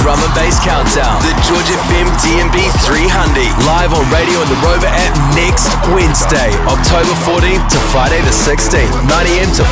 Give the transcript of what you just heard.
Drum and Bass Countdown. The George FM DMB 300. Live on radio and the Rover app next Wednesday, October 14th to Friday the 16th, 9 AM to